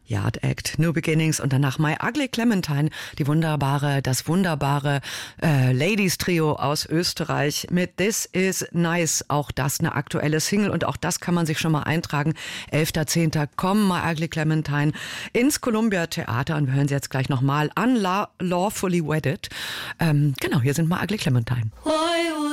Yard Act, New Beginnings und danach My Ugly Clementine, das wunderbare Ladies-Trio aus Österreich mit This Is Nice. Auch das eine aktuelle Single und auch das kann man sich schon mal eintragen. 11.10. kommen My Ugly Clementine ins Columbia Theater und wir hören sie jetzt gleich nochmal an, Lawfully Wedded. Genau, hier sind My Ugly Clementine.